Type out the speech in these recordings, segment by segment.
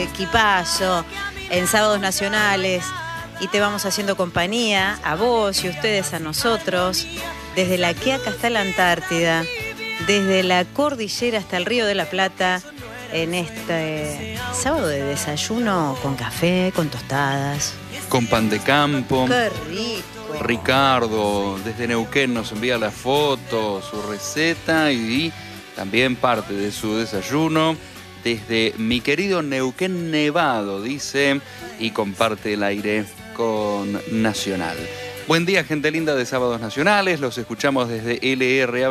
equipazo en Sábados Nacionales y te vamos haciendo compañía a vos y ustedes a nosotros, desde la Quiaca hasta la Antártida, desde la cordillera hasta el Río de la Plata, en este sábado de desayuno con café, con tostadas. Con pan de campo. ¡Qué rico! Ricardo, desde Neuquén, nos envía la foto, su receta y también parte de su desayuno. Desde mi querido Neuquén Nevado, dice, y comparte el aire con Nacional. Buen día, gente linda de Sábados Nacionales. Los escuchamos desde LRA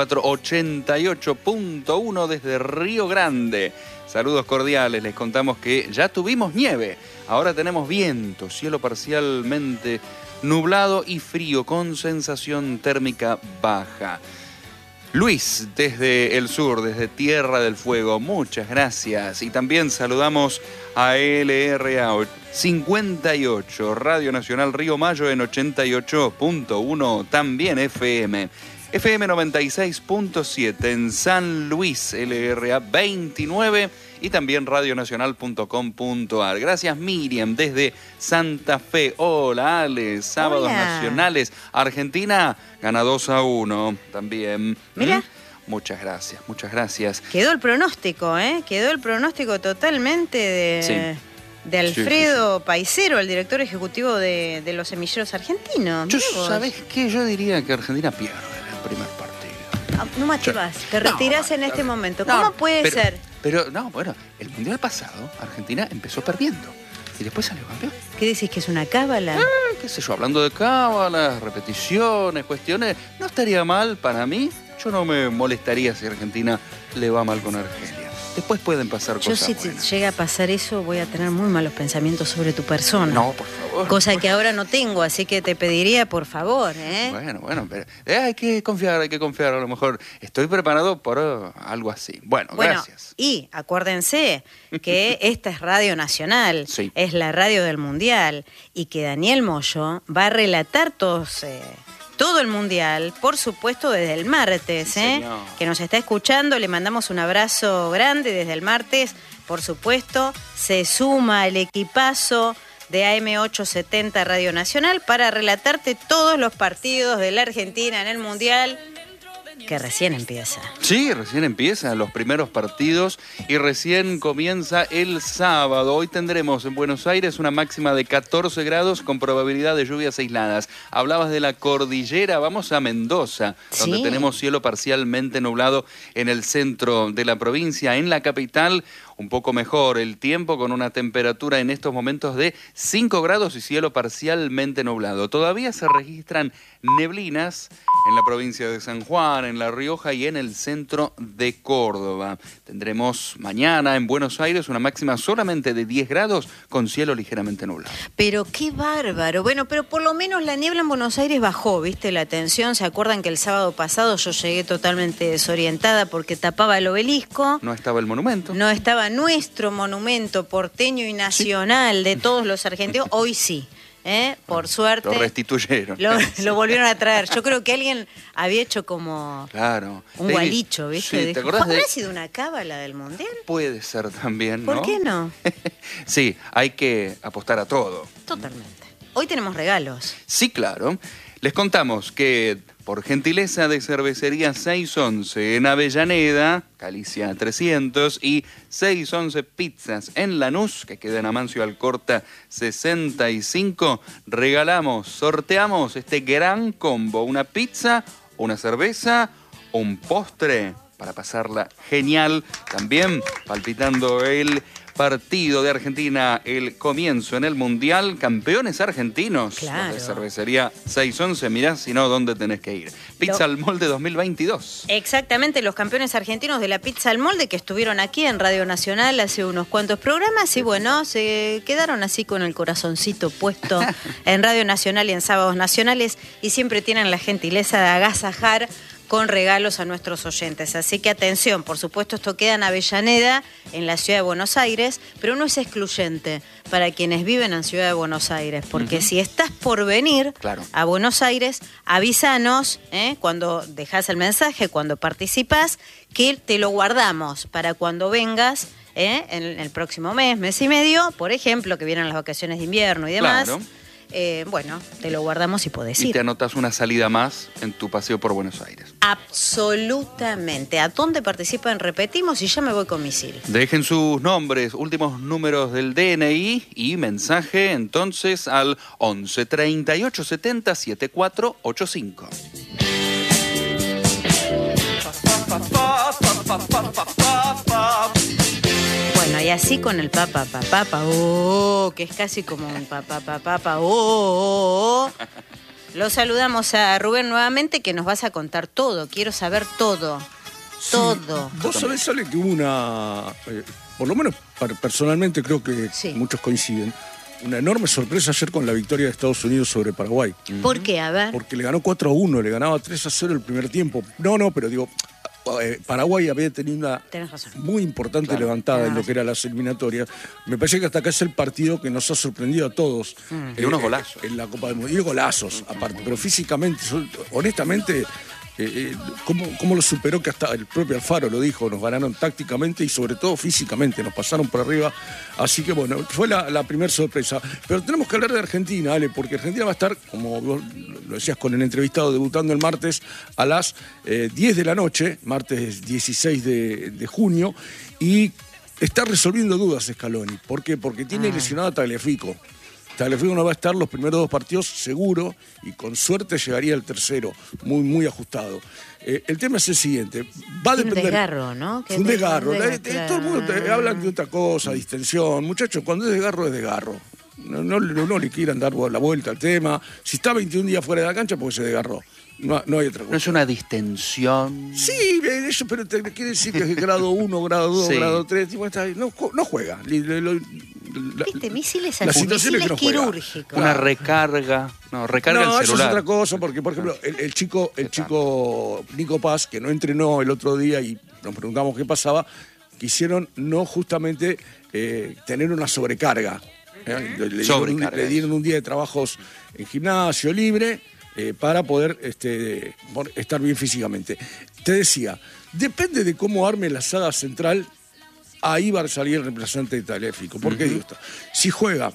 2488.1 desde Río Grande. Saludos cordiales. Les contamos que ya tuvimos nieve. Ahora tenemos viento, cielo parcialmente nublado y frío con sensación térmica baja. Luis, desde el sur, desde Tierra del Fuego, muchas gracias. Y también saludamos a LRA 58, Radio Nacional Río Mayo en 88.1, también FM 96.7 en San Luis, LRA 29 y también radionacional.com.ar. Gracias, Miriam, desde Santa Fe. Hola, Ale, Sábados Nacionales. Argentina gana 2-1 también. Mira. Muchas gracias, muchas gracias. Quedó el pronóstico, ¿eh? Quedó el pronóstico totalmente de Alfredo Paisero, el director ejecutivo de los semilleros argentinos. ¿Sabés qué? Yo diría que Argentina pierde el primer partido. No más te vas, te retirás en este momento. ¿Cómo puede ser? Pero, no, bueno, el Mundial pasado, Argentina empezó perdiendo y después salió campeón. ¿Qué decís, que es una cábala? Qué sé yo, hablando de cábalas, repeticiones, cuestiones, no estaría mal para mí. Yo no me molestaría si Argentina le va mal con Argelia. Después pueden pasar cosas buenas. Yo si llega a pasar eso voy a tener muy malos pensamientos sobre tu persona. No, por favor. Cosa que ahora no tengo, así que te pediría por favor, ¿eh? Bueno, pero hay que confiar. A lo mejor estoy preparado por algo así. Bueno, gracias. Y acuérdense que esta es Radio Nacional, sí, es la radio del Mundial, y que Daniel Moyo va a relatar todo el Mundial, por supuesto desde el martes, que nos está escuchando. Le mandamos un abrazo grande desde el martes. Por supuesto, se suma el equipazo de AM870 Radio Nacional para relatarte todos los partidos de la Argentina en el Mundial, que recién empieza. Sí, recién empiezan los primeros partidos y recién comienza el sábado. Hoy tendremos en Buenos Aires una máxima de 14 grados con probabilidad de lluvias aisladas. Hablabas de la cordillera, vamos a Mendoza, donde tenemos cielo parcialmente nublado en el centro de la provincia. En la capital, un poco mejor el tiempo, con una temperatura en estos momentos de 5 grados y cielo parcialmente nublado. Todavía se registran neblinas en la provincia de San Juan, en La Rioja y en el centro de Córdoba. Tendremos mañana en Buenos Aires una máxima solamente de 10 grados con cielo ligeramente nublado. Pero qué bárbaro. Bueno, pero por lo menos la niebla en Buenos Aires bajó, ¿viste? La tensión. ¿Se acuerdan que el sábado pasado yo llegué totalmente desorientada porque tapaba el Obelisco? No estaba el monumento. No estaba nuestro monumento porteño y nacional de todos los argentinos. Hoy sí. Por suerte. Lo restituyeron. Lo volvieron a traer. Yo creo que alguien había hecho como un gualicho, ¿viste? Sí, ¿te acordás ¿Habrá sido una cábala del Mundial? Puede ser también, ¿no? ¿Por qué no? Sí, hay que apostar a todo. Totalmente. Hoy tenemos regalos. Sí, claro. Les contamos que por gentileza de Cervecería 611 en Avellaneda, Galicia 300, y 611 Pizzas en Lanús, que queda en Amancio Alcorta 65, sorteamos este gran combo: una pizza, una cerveza, un postre para pasarla genial. También palpitando el partido de Argentina, el comienzo en el Mundial, campeones argentinos. Claro. De Cervecería 611, mirá, si no, ¿dónde tenés que ir? Pizza al Molde 2022. Exactamente, los campeones argentinos de la Pizza al Molde, que estuvieron aquí en Radio Nacional hace unos cuantos programas y bueno, se quedaron así con el corazoncito puesto en Radio Nacional y en Sábados Nacionales, y siempre tienen la gentileza de agasajar con regalos a nuestros oyentes. Así que atención, por supuesto esto queda en Avellaneda, en la ciudad de Buenos Aires, pero no es excluyente para quienes viven en Ciudad de Buenos Aires, porque si estás por venir a Buenos Aires, avísanos cuando dejás el mensaje, cuando participás, que te lo guardamos para cuando vengas en el próximo mes y medio, por ejemplo, que vienen las vacaciones de invierno y demás. Claro. Bueno, te lo guardamos y podés Y ir. te anotas una salida más en tu paseo por Buenos Aires. Absolutamente. ¿A dónde participan? Repetimos y ya me voy con misil. Dejen sus nombres, últimos números del DNI y mensaje entonces al 11 38 70 7485. Bueno, y así con el papa, que es casi como un papa, Lo saludamos a Rubén nuevamente, que nos vas a contar todo. Quiero saber todo. Sí. Todo. Vos sabés, Sale, que hubo una, por lo menos personalmente creo que Sí. muchos coinciden, una enorme sorpresa ayer con la victoria de Estados Unidos sobre Paraguay. ¿Por qué? A ver. Porque le ganó 4-1, le ganaba 3-0 el primer tiempo. No, pero digo, Paraguay había tenido una Tenés razón. muy importante Claro. levantada en Tenés lo que eran las eliminatorias. Me parece que hasta acá es el partido que nos ha sorprendido a todos. Y unos golazos. En la Copa del Mundo. Y golazos, aparte. Pero físicamente, honestamente, ¿cómo lo superó? Que hasta el propio Alfaro lo dijo, nos ganaron tácticamente y sobre todo físicamente, nos pasaron por arriba. Así que bueno, fue la primera sorpresa. Pero tenemos que hablar de Argentina, Ale, porque Argentina va a estar, como vos lo decías con el entrevistado, debutando el martes a las 10 de la noche, martes 16 de junio, y está resolviendo dudas Scaloni. ¿Por qué? Porque tiene lesionado a Tagliafico. Tagliafico no va a estar los primeros 2 partidos seguro y con suerte llegaría el tercero, muy ajustado. El tema es el siguiente, va a Un depender... desgarro, ¿no? Es un desgarro. Claro. Todo el mundo hablan de otra cosa, distensión. Muchachos, cuando es desgarro, es desgarro. No le quieran dar la vuelta al tema. Si está 21 días fuera de la cancha, porque se desgarró. No hay otra cosa. ¿No es una distensión? Sí, eso, pero te quiere decir que es grado 1, grado 2, Sí. grado 3. No juega. ¿Viste? Misiles La así, situación es que misiles no juega. quirúrgicos. Una recarga. No, recarga No, el eso es celular. otra cosa, porque, por ejemplo, el chico Nico Paz, que no entrenó el otro día y nos preguntamos qué pasaba, quisieron no justamente tener una sobrecarga. Sobrecarga. Le dieron un día de trabajos en gimnasio libre para poder estar bien físicamente. Te decía, depende de cómo arme la saga central, ahí va a salir el reemplazante de Tagliafico. ¿Por qué digo esto? Si juega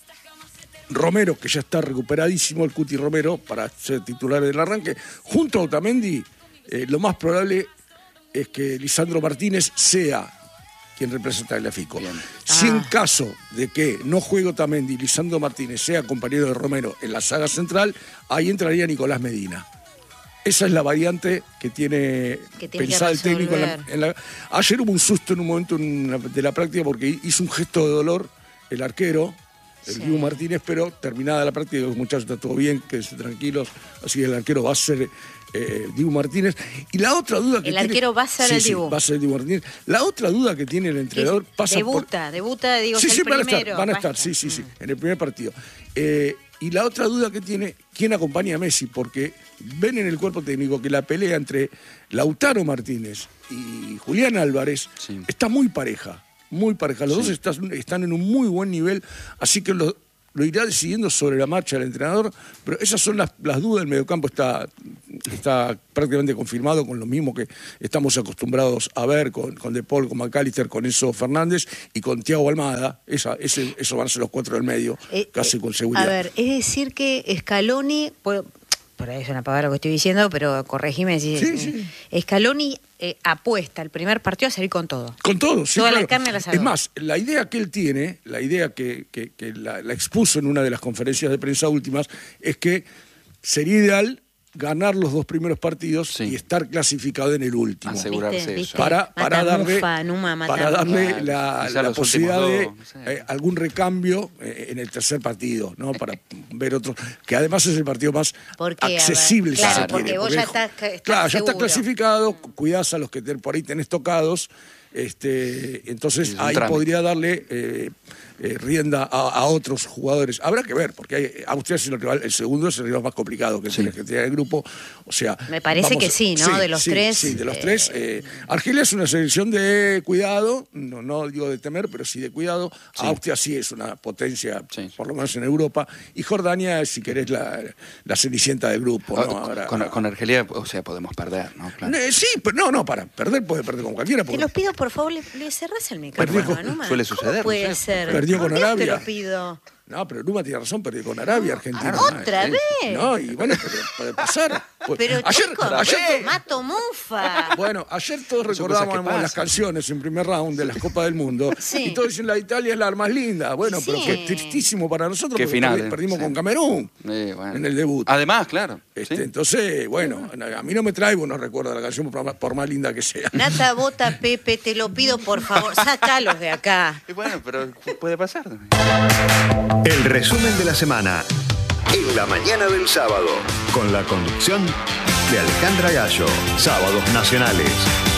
Romero, que ya está recuperadísimo, el Cuti Romero, para ser titular del arranque, junto a Otamendi, lo más probable es que Lisandro Martínez sea quien representa a Tagliafico. Bien. Si en caso de que no juegue Otamendi y Lisandro Martínez sea compañero de Romero en la saga central, ahí entraría Nicolás Medina. Esa es la variante que tiene Que tiene que pensada el técnico. resolver. Ayer hubo un susto en un momento de la práctica porque hizo un gesto de dolor el arquero, el Sí. Dibu Martínez, pero terminada la práctica, los muchachos está todo bien, quédense tranquilos, así que el arquero va a ser Dibu Martínez. Y la otra duda que El tiene... arquero va a ser el Dibu. va a ser el Dibu Martínez. La otra duda que tiene el entrenador pasa por... Debuta, digo, Sí, es sí, el primero. van a estar, sí, en el primer partido. Y la otra duda que tiene, ¿quién acompaña a Messi? Porque ven en el cuerpo técnico que la pelea entre Lautaro Martínez y Julián Álvarez Sí. está muy pareja, muy pareja. Los dos están en un muy buen nivel, así que lo irá decidiendo sobre la marcha el entrenador, pero esas son las dudas. El mediocampo está prácticamente confirmado con lo mismo que estamos acostumbrados a ver con De Paul, con McAllister, con Enzo Fernández y con Thiago Almada. Eso van a ser los 4 del medio, casi con seguridad. A ver, es decir que Scaloni, por ahí es una pavada lo que estoy diciendo, pero corregime si Sí. Scaloni apuesta el primer partido a salir con todo. Con todo, sí, Toda la claro. carne al asador. Es más, la idea que él tiene, la idea que la expuso en una de las conferencias de prensa últimas, es que sería ideal ganar los 2 primeros partidos Sí. y estar clasificado en el último. Asegurarse ¿Viste? eso. Para darle Claro, la quizá los posibilidad de últimos 2, no sé. algún recambio en el tercer partido, ¿no? Para ver otro, que además es el partido más ¿Por qué? A ver, accesible, si claro, se porque quiere. vos ya estás claro, ya estás seguro. clasificado, cuidás a los que por ahí tenés tocados, entonces Sí, es un ahí trámite. podría darle rienda a otros jugadores. Habrá que ver, porque Austria es el segundo, es el rival más complicado que tiene Argentina en el grupo. O sea, me parece que sí, ¿no? De los tres. Sí, de los tres. Argelia es una selección de cuidado, no digo de temer, pero sí de cuidado. Sí. Austria sí es una potencia, por lo menos en Europa. Y Jordania es, si querés, la cenicienta del grupo, ¿no? Ahora, con Argelia, o sea, podemos perder, ¿no? Claro. Sí, pero no, para perder puede perder con cualquiera. Te los pido, por favor, le cerrás el micrófono. Suele suceder. Puede ser. Perdió con Arabia. Te lo pido. No, pero Numa tiene razón, perdió con Arabia, Argentina. ¿Otra vez? No, y bueno, puede pasar. Pero ayer Mato Mufa. Bueno, ayer todos recordábamos las canciones en primer round de las Copas del Mundo. Y todos dicen, la de Italia es la más linda. Bueno, pero que es tristísimo para nosotros porque perdimos con Camerún en el debut. Además, claro. Entonces, bueno, a mí no me trae buenos recuerdos de la canción por más linda que sea. Nata, Bota, Pepe, te lo pido por favor, sácalos de acá. Y bueno, pero puede pasar. El resumen de la semana en la mañana del sábado, con la conducción de Alejandra Gallo. Sábados Nacionales.